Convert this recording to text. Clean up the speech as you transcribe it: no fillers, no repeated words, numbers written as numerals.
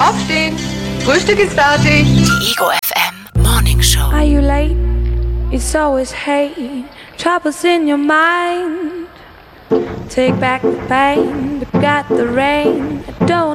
Aufstehen! Frühstück ist fertig! Die Ego FM Morning Show. Are you late? It's always hate. Troubles in your mind. Take back the pain, but got the rain. I don't